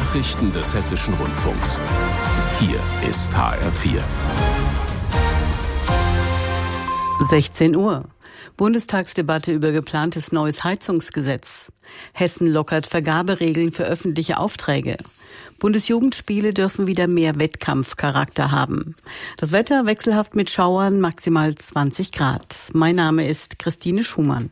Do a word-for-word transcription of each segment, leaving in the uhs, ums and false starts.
Nachrichten des Hessischen Rundfunks. Hier ist H R vier. sechzehn Uhr. Bundestagsdebatte über geplantes neues Heizungsgesetz. Hessen lockert Vergaberegeln für öffentliche Aufträge. Bundesjugendspiele dürfen wieder mehr Wettkampfcharakter haben. Das Wetter wechselhaft mit Schauern, maximal zwanzig Grad. Mein Name ist Christine Schumann.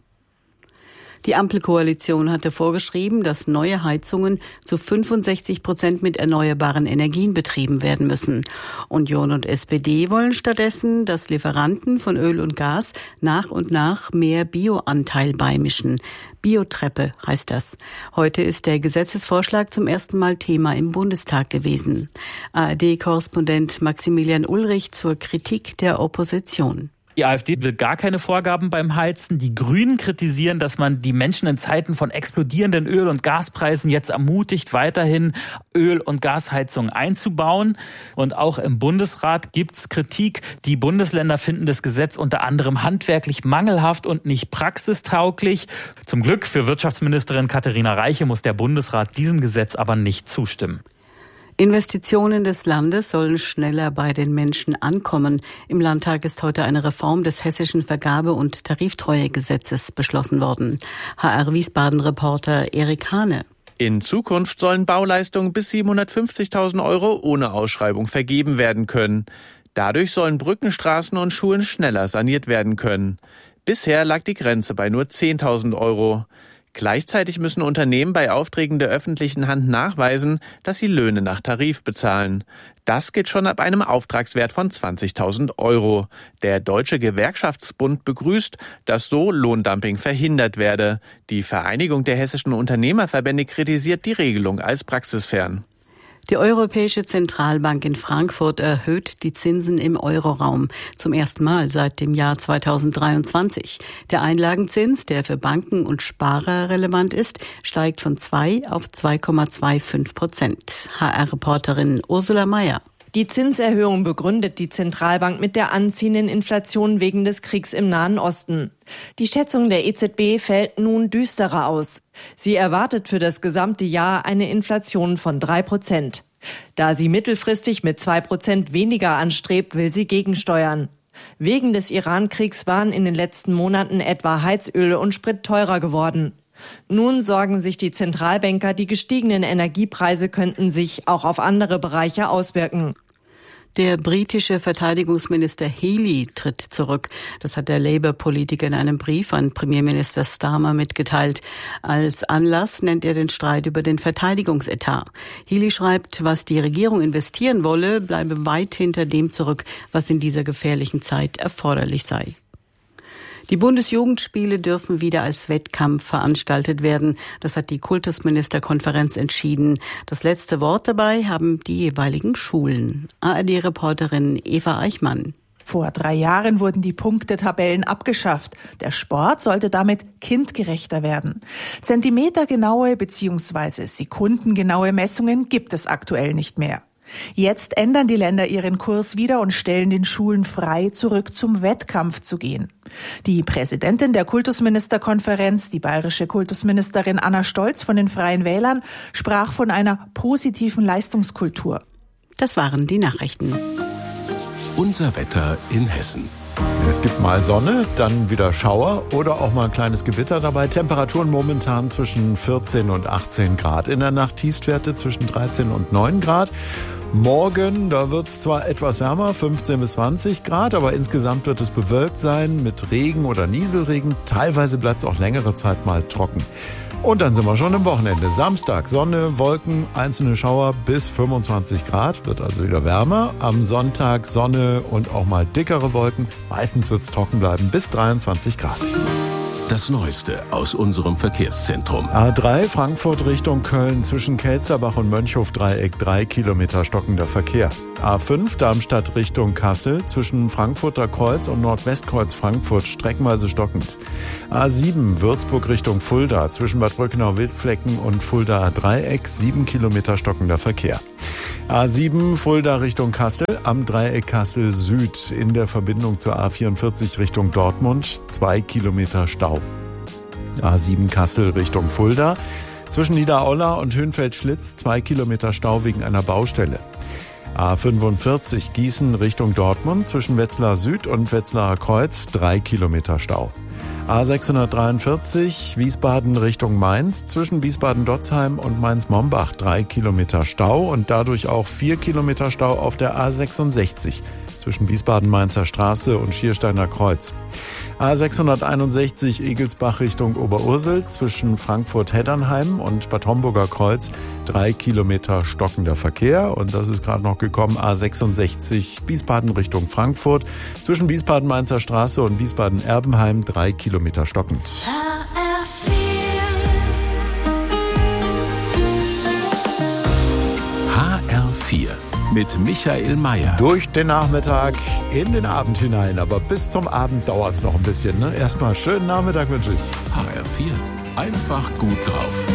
Die Ampelkoalition hatte vorgeschrieben, dass neue Heizungen zu fünfundsechzig Prozent mit erneuerbaren Energien betrieben werden müssen. Union und S P D wollen stattdessen, dass Lieferanten von Öl und Gas nach und nach mehr Bioanteil beimischen. Biotreppe heißt das. Heute ist der Gesetzesvorschlag zum ersten Mal Thema im Bundestag gewesen. A R D-Korrespondent Maximilian Ulrich zur Kritik der Opposition. Die AfD will gar keine Vorgaben beim Heizen. Die Grünen kritisieren, dass man die Menschen in Zeiten von explodierenden Öl- und Gaspreisen jetzt ermutigt, weiterhin Öl- und Gasheizungen einzubauen. Und auch im Bundesrat gibt's Kritik. Die Bundesländer finden das Gesetz unter anderem handwerklich mangelhaft und nicht praxistauglich. Zum Glück für Wirtschaftsministerin Katharina Reiche muss der Bundesrat diesem Gesetz aber nicht zustimmen. Investitionen des Landes sollen schneller bei den Menschen ankommen. Im Landtag ist heute eine Reform des hessischen Vergabe- und Tariftreuegesetzes beschlossen worden. H R Wiesbaden-Reporter Erik Hane. In Zukunft sollen Bauleistungen bis siebenhundertfünfzigtausend Euro ohne Ausschreibung vergeben werden können. Dadurch sollen Brücken, Straßen und Schulen schneller saniert werden können. Bisher lag die Grenze bei nur zehntausend Euro. Gleichzeitig müssen Unternehmen bei Aufträgen der öffentlichen Hand nachweisen, dass sie Löhne nach Tarif bezahlen. Das geht schon ab einem Auftragswert von zwanzigtausend Euro. Der Deutsche Gewerkschaftsbund begrüßt, dass so Lohndumping verhindert werde. Die Vereinigung der hessischen Unternehmerverbände kritisiert die Regelung als praxisfern. Die Europäische Zentralbank in Frankfurt erhöht die Zinsen im Euroraum zum ersten Mal seit dem Jahr zweitausenddreiundzwanzig. Der Einlagenzins, der für Banken und Sparer relevant ist, steigt von zwei auf zwei Komma fünfundzwanzig Prozent. H R-Reporterin Ursula Mayer. Die Zinserhöhung begründet die Zentralbank mit der anziehenden Inflation wegen des Kriegs im Nahen Osten. Die Schätzung der E Z B fällt nun düsterer aus. Sie erwartet für das gesamte Jahr eine Inflation von drei Prozent. Da sie mittelfristig mit zwei Prozent weniger anstrebt, will sie gegensteuern. Wegen des Iran-Kriegs waren in den letzten Monaten etwa Heizöl und Sprit teurer geworden. Nun sorgen sich die Zentralbanker, die gestiegenen Energiepreise könnten sich auch auf andere Bereiche auswirken. Der britische Verteidigungsminister Healey tritt zurück. Das hat der Labour-Politiker in einem Brief an Premierminister Starmer mitgeteilt. Als Anlass nennt er den Streit über den Verteidigungsetat. Healey schreibt, was die Regierung investieren wolle, bleibe weit hinter dem zurück, was in dieser gefährlichen Zeit erforderlich sei. Die Bundesjugendspiele dürfen wieder als Wettkampf veranstaltet werden. Das hat die Kultusministerkonferenz entschieden. Das letzte Wort dabei haben die jeweiligen Schulen. A R D-Reporterin Eva Eichmann. Vor drei Jahren wurden die Punktetabellen abgeschafft. Der Sport sollte damit kindgerechter werden. Zentimetergenaue bzw. sekundengenaue Messungen gibt es aktuell nicht mehr. Jetzt ändern die Länder ihren Kurs wieder und stellen den Schulen frei, zurück zum Wettkampf zu gehen. Die Präsidentin der Kultusministerkonferenz, die bayerische Kultusministerin Anna Stolz von den Freien Wählern, sprach von einer positiven Leistungskultur. Das waren die Nachrichten. Unser Wetter in Hessen. Es gibt mal Sonne, dann wieder Schauer oder auch mal ein kleines Gewitter dabei. Temperaturen momentan zwischen vierzehn und achtzehn Grad. In der Nacht Tiefstwerte zwischen dreizehn und neun Grad. Morgen, da wird es zwar etwas wärmer, fünfzehn bis zwanzig Grad, aber insgesamt wird es bewölkt sein mit Regen oder Nieselregen. Teilweise bleibt es auch längere Zeit mal trocken. Und dann sind wir schon am Wochenende. Samstag, Sonne, Wolken, einzelne Schauer bis fünfundzwanzig Grad, wird also wieder wärmer. Am Sonntag Sonne und auch mal dickere Wolken. Meistens wird es trocken bleiben bis dreiundzwanzig Grad. Das Neueste aus unserem Verkehrszentrum. A drei Frankfurt Richtung Köln zwischen Kelsterbach und Mönchhof-Dreieck, drei Kilometer stockender Verkehr. A fünf Darmstadt Richtung Kassel zwischen Frankfurter Kreuz und Nordwestkreuz Frankfurt streckenweise stockend. A sieben Würzburg Richtung Fulda zwischen Bad Brückenau-Wildflecken und Fuldaer Dreieck, sieben Kilometer stockender Verkehr. A sieben Fulda Richtung Kassel am Dreieck Kassel Süd in der Verbindung zur A vierundvierzig Richtung Dortmund, zwei Kilometer Stau. A sieben Kassel Richtung Fulda Zwischen Niederaula und Hönfeld-Schlitz zwei Kilometer Stau wegen einer Baustelle. A fünfundvierzig Gießen Richtung Dortmund zwischen Wetzlar Süd und Wetzlarer Kreuz drei Kilometer Stau. A sechshundertdreiundvierzig Wiesbaden Richtung Mainz zwischen Wiesbaden-Dotzheim und Mainz-Mombach drei Kilometer Stau und dadurch auch vier Kilometer Stau auf der A sechsundsechzig zwischen Wiesbaden-Mainzer Straße und Schiersteiner Kreuz. A sechshunderteinundsechzig Egelsbach Richtung Oberursel zwischen Frankfurt-Heddernheim und Bad Homburger Kreuz drei Kilometer stockender Verkehr. Und das ist gerade noch gekommen, A sechsundsechzig Wiesbaden Richtung Frankfurt zwischen Wiesbaden-Mainzer Straße und Wiesbaden-Erbenheim drei Kilometer stockend. H R vier mit Michael Mayer. Durch den Nachmittag in den Abend hinein, aber bis zum Abend dauert es noch ein bisschen. Ne? Erstmal schönen Nachmittag wünsche ich. H R vier, einfach gut drauf.